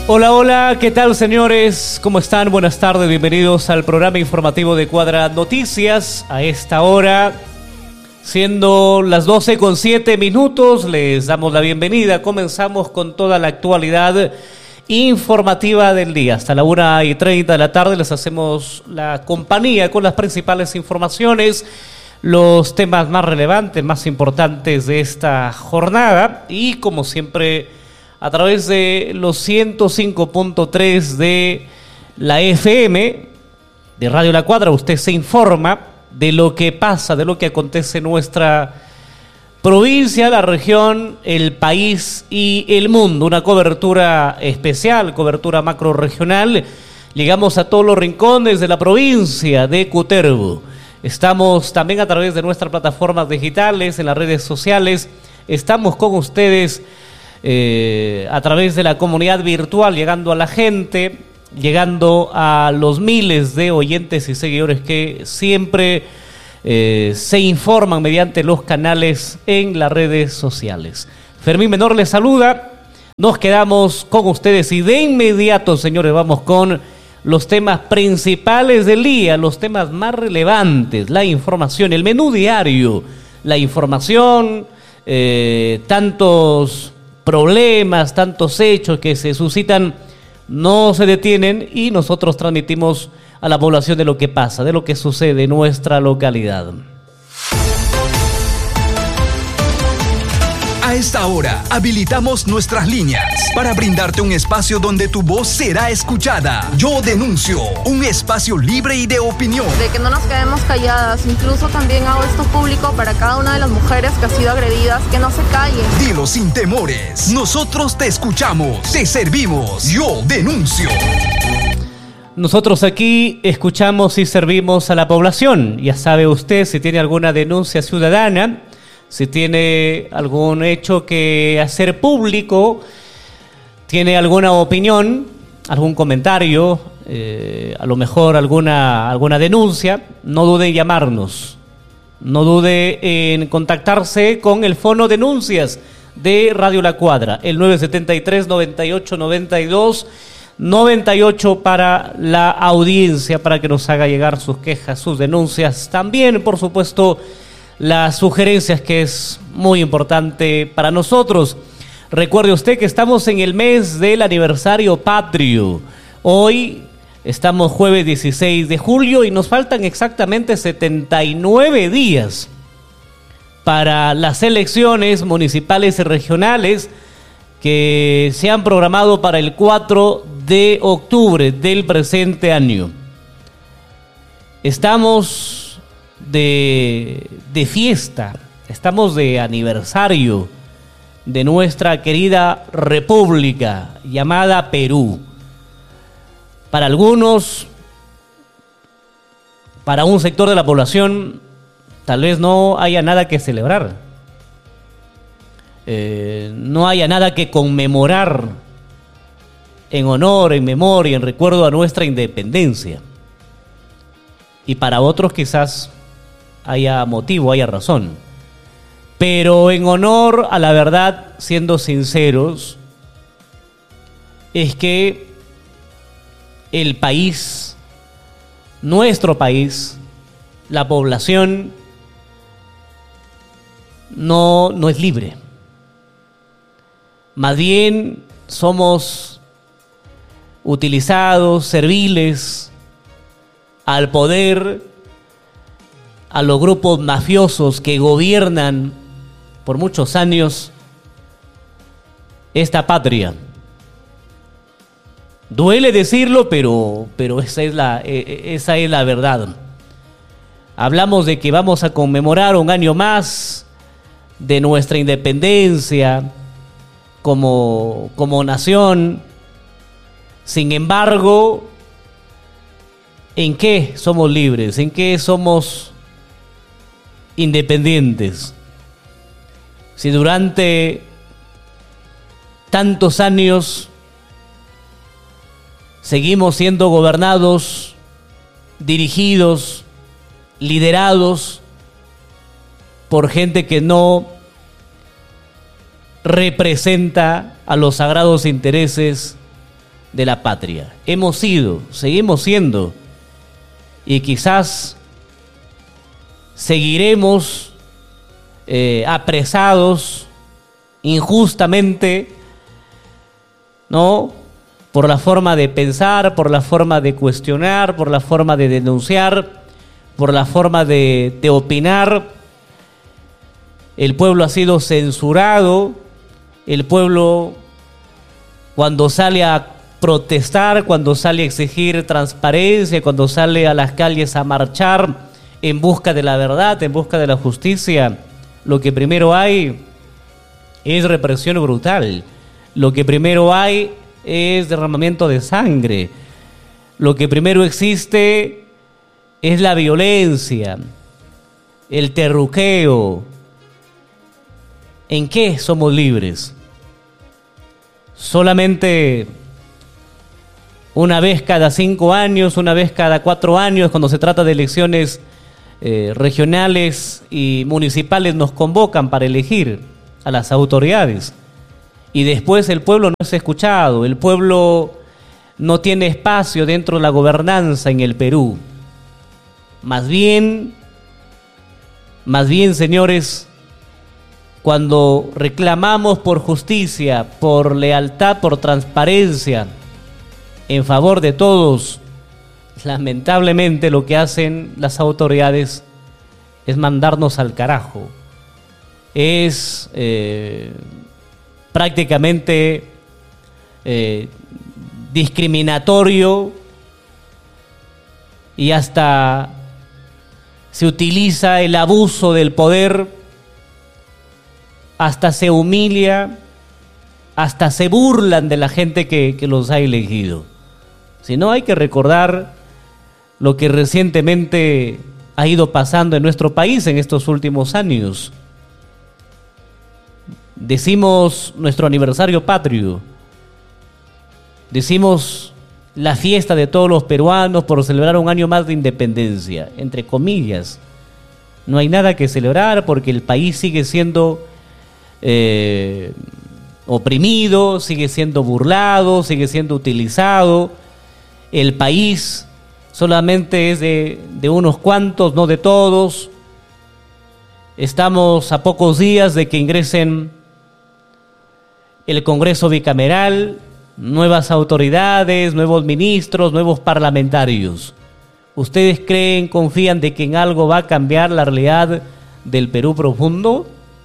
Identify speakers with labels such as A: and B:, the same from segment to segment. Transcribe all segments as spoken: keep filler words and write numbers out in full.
A: Hola, hola, ¿qué tal, señores? ¿Cómo están? Buenas tardes, bienvenidos al programa informativo de Cuadra Noticias. A esta hora, siendo las doce con siete minutos, les damos la bienvenida. Comenzamos con toda la actualidad informativa del día. Hasta la una y treinta de la tarde les hacemos la compañía con las principales informaciones, los temas más relevantes, más importantes de esta jornada y, como siempre, a través de los ciento cinco punto tres de la F M de Radio La Cuadra, usted se informa de lo que pasa, de lo que acontece en nuestra provincia, la región, el país y el mundo. Una cobertura especial, cobertura macrorregional. Llegamos a todos los rincones de la provincia de Cutervo. Estamos también a través de nuestras plataformas digitales, en las redes sociales. Estamos con ustedes Eh, a través de la comunidad virtual, llegando a la gente, llegando a los miles de oyentes y seguidores que siempre eh, se informan mediante los canales en las redes sociales. Fermín Menor les saluda, nos quedamos con ustedes y de inmediato, señores, vamos con los temas principales del día, los temas más relevantes, la información, el menú diario, la información, eh, tantos problemas, tantos hechos que se suscitan, no se detienen y nosotros transmitimos a la población de lo que pasa, de lo que sucede en nuestra localidad.
B: A esta hora, habilitamos nuestras líneas para brindarte un espacio donde tu voz será escuchada. Yo denuncio, un espacio libre y de opinión.
C: De que no nos quedemos calladas, incluso también hago esto público para cada una de las mujeres que ha sido agredidas, que no se callen.
B: Dilo sin temores, nosotros te escuchamos, te servimos. Yo denuncio.
A: Nosotros aquí escuchamos y servimos a la población. Ya sabe usted, si tiene alguna denuncia ciudadana, si tiene algún hecho que hacer público, tiene alguna opinión, algún comentario, eh, a lo mejor alguna, alguna denuncia, no dude en llamarnos. No dude en contactarse con el fono denuncias de Radio La Cuadra, el nueve siete tres, noventa y ocho, noventa y dos, noventa y ocho para la audiencia, para que nos haga llegar sus quejas, sus denuncias. También, por supuesto, las sugerencias, que es muy importante para nosotros. Recuerde usted que estamos en el mes del aniversario patrio. Hoy estamos jueves dieciséis de julio y nos faltan exactamente setenta y nueve días para las elecciones municipales y regionales que se han programado para el cuatro de octubre del presente año. Estamos De, de fiesta, estamos de aniversario de nuestra querida república llamada Perú. Para algunos, para un sector de la población, tal vez no haya nada que celebrar, eh, no haya nada que conmemorar en honor, en memoria, en recuerdo a nuestra independencia. Y para otros quizás haya motivo, haya razón. Pero en honor a la verdad, siendo sinceros, es que el país, nuestro país, la población, no, no es libre. Más bien somos utilizados, serviles al poder, a los grupos mafiosos que gobiernan por muchos años esta patria. Duele decirlo, pero, pero esa es la, esa es la verdad. Hablamos de que vamos a conmemorar un año más de nuestra independencia como, como nación. Sin embargo, ¿en qué somos libres? ¿En qué somos independientes? Si durante tantos años seguimos siendo gobernados, dirigidos, liderados por gente que no representa a los sagrados intereses de la patria. Hemos sido, seguimos siendo, y quizás seguiremos eh, apresados injustamente, ¿no?, por la forma de pensar, por la forma de cuestionar, por la forma de denunciar, por la forma de, de opinar. El pueblo ha sido censurado, el pueblo, cuando sale a protestar, cuando sale a exigir transparencia, cuando sale a las calles a marchar en busca de la verdad, en busca de la justicia, lo que primero hay es represión brutal. Lo que primero hay es derramamiento de sangre. Lo que primero existe es la violencia, el terruqueo. ¿En qué somos libres? Solamente una vez cada cinco años, una vez cada cuatro años, cuando se trata de elecciones eh, regionales y municipales, nos convocan para elegir a las autoridades. Y después el pueblo no es escuchado, el pueblo no tiene espacio dentro de la gobernanza en el Perú. Más bien, más bien, señores, cuando reclamamos por justicia, por lealtad, por transparencia, en favor de todos, lamentablemente lo que hacen las autoridades es mandarnos al carajo. Es eh, prácticamente eh, discriminatorio, y hasta se utiliza el abuso del poder, hasta se humilia, hasta se burlan de la gente que, que los ha elegido. Si no, hay que recordar lo que recientemente ha ido pasando en nuestro país en estos últimos años. Decimos nuestro aniversario patrio, decimos la fiesta de todos los peruanos por celebrar un año más de independencia, entre comillas. No hay nada que celebrar porque el país sigue siendo eh, oprimido, sigue siendo burlado, sigue siendo utilizado. El país solamente es de, de unos cuantos, no de todos. Estamos a pocos días de que ingresen el Congreso bicameral, nuevas autoridades, nuevos ministros, nuevos parlamentarios. ¿Ustedes creen, confían de que en algo va a cambiar la realidad del Perú profundo?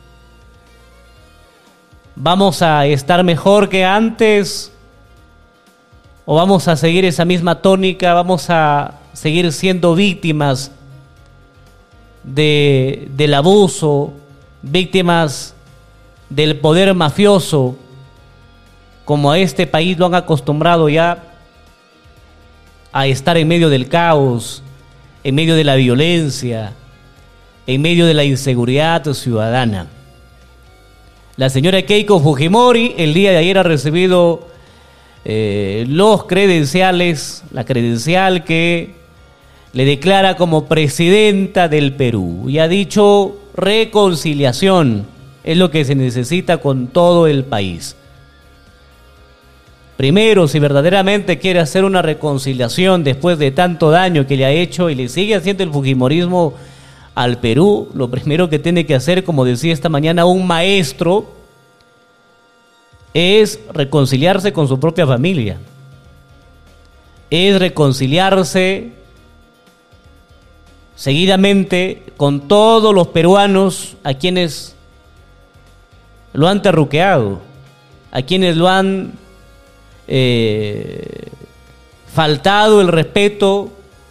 A: ¿Vamos a estar mejor que antes? ¿O vamos a seguir esa misma tónica? ¿Vamos a seguir siendo víctimas de, del abuso, víctimas del poder mafioso, como a este país lo han acostumbrado ya a estar en medio del caos, en medio de la violencia, en medio de la inseguridad ciudadana? La señora Keiko Fujimori el día de ayer ha recibido eh, los credenciales, la credencial que le declara como presidenta del Perú, y ha dicho: reconciliación es lo que se necesita con todo el país. Primero, si verdaderamente quiere hacer una reconciliación después de tanto daño que le ha hecho y le sigue haciendo el fujimorismo al Perú, lo primero que tiene que hacer, como decía esta mañana un maestro, es reconciliarse con su propia familia. Es reconciliarse seguidamente con todos los peruanos a quienes lo han terruqueado, a quienes lo han eh, faltado el respeto,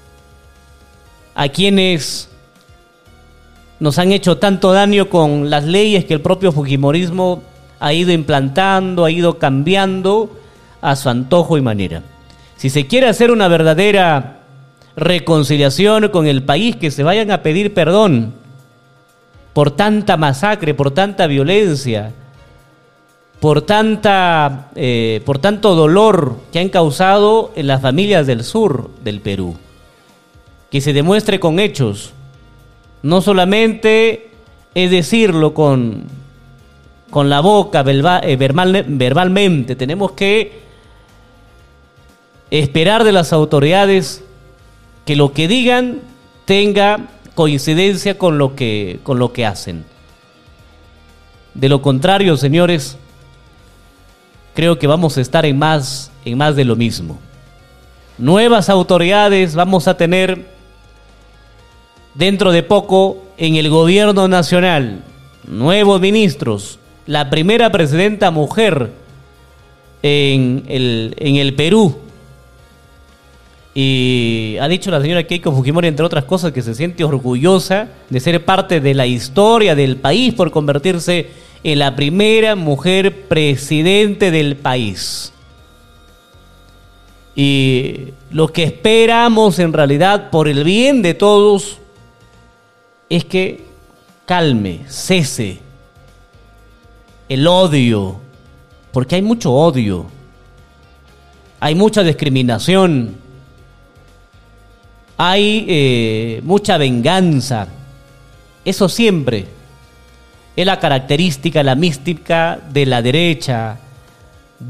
A: a quienes nos han hecho tanto daño con las leyes que el propio fujimorismo ha ido implantando, ha ido cambiando a su antojo y manera. Si se quiere hacer una verdadera reconciliación con el país, que se vayan a pedir perdón por tanta masacre, por tanta violencia, por tanta, eh, por tanto dolor que han causado en las familias del sur del Perú. Que se demuestre con hechos. No solamente es decirlo con, con la boca, verbal, eh, verbal, verbalmente. Tenemos que esperar de las autoridades que lo que digan tenga coincidencia con lo que, con lo que hacen. De lo contrario, señores, creo que vamos a estar en más, en más de lo mismo. Nuevas autoridades vamos a tener dentro de poco en el gobierno nacional, nuevos ministros, la primera presidenta mujer en el, en el Perú. Y ha dicho la señora Keiko Fujimori, entre otras cosas, que se siente orgullosa de ser parte de la historia del país por convertirse en la primera mujer presidente del país. Y lo que esperamos en realidad por el bien de todos es que calme, cese el odio, porque hay mucho odio, hay mucha discriminación, hay eh, mucha venganza. Eso siempre es la característica, la mística de la derecha,